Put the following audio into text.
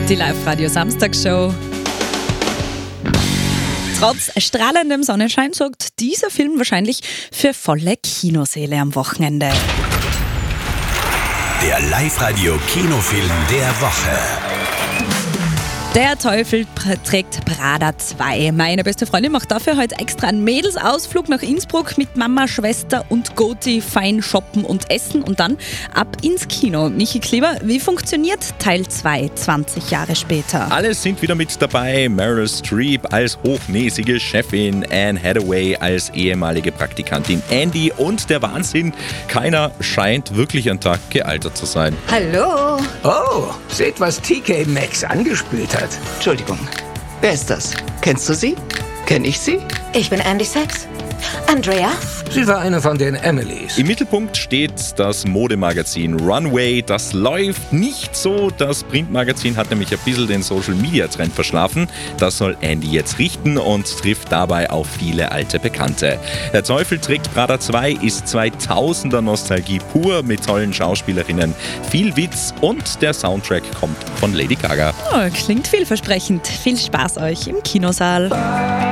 Die Live-Radio-Samstagshow. Trotz strahlendem Sonnenschein sorgt dieser Film wahrscheinlich für volle Kinosäle am Wochenende. Der Live-Radio-Kinofilm der Woche. Der Teufel trägt Prada 2. Meine beste Freundin macht dafür heute extra einen Mädelsausflug nach Innsbruck mit Mama, Schwester und Goti, fein shoppen und essen und dann ab ins Kino. Michi Kleber, wie funktioniert Teil 2 20 Jahre später? Alle sind wieder mit dabei. Meryl Streep als hochnäsige Chefin, Anne Hathaway als ehemalige Praktikantin Andy und der Wahnsinn, keiner scheint wirklich an Tag gealtert zu sein. Hallo? Oh, seht, was TK Maxx angespült hat. Entschuldigung, wer ist das? Kennst du sie? Kenn ich sie? Ich bin Andy Sachs. Andrea? Sie war eine von den Emilys. Im Mittelpunkt steht das Modemagazin Runway. Das läuft nicht so. Das Printmagazin hat nämlich ein bisschen den Social-Media-Trend verschlafen. Das soll Andy jetzt richten und trifft dabei auf viele alte Bekannte. Der Teufel trägt Prada 2 ist 2000er Nostalgie pur mit tollen Schauspielerinnen, viel Witz und der Soundtrack kommt von Lady Gaga. Oh, klingt vielversprechend. Viel Spaß euch im Kinosaal.